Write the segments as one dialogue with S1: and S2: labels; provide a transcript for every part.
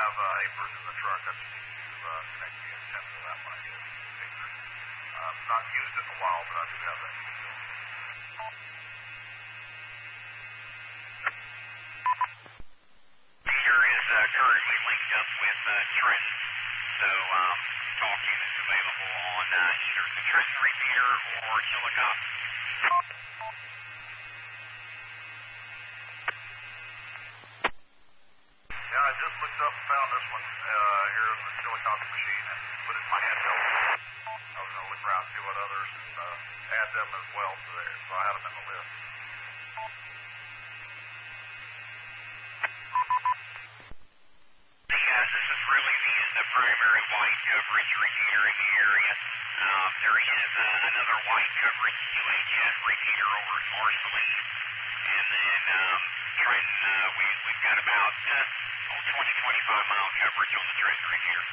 S1: have aprons in the truck. I just need to connect the antenna to that mic. Not used it in a while, but I do have that capability.
S2: Peter is currently linked up with Trent, so talking is available on either the Trenton repeater or Chillicothe.
S1: Yeah, I just looked up and found this one here in the Chillicothe machine and put it in my handheld. I was going to look around, see what others, and add them as well to there, so I had them in the list.
S2: This is really the primary white coverage repeater in the area. There is another white coverage UHF repeater over at Forest Lead. And then Trenton, we've got about 20-25 mile coverage on the Trenton repeater.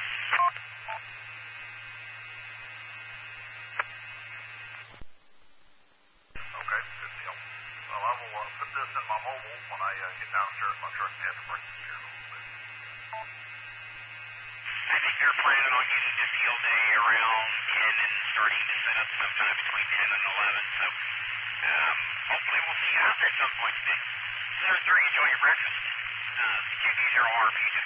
S1: Okay, good deal. Well, I will put this in my mobile when I get downstairs in my truck and head to break this here a little bit.
S2: I think they're planning on getting to field day around 10 and starting to set up sometime between 10 and 11. So hopefully we'll see you out there at some point today. Center 3, enjoy your breakfast. QT0R, Peter.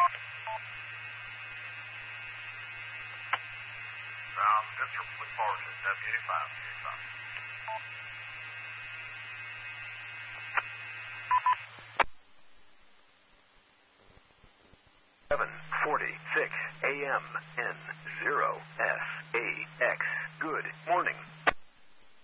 S1: Sounds good, sir. Look forward to it. W85, W85.
S3: 7:46 a.m. N0SAX. Good morning.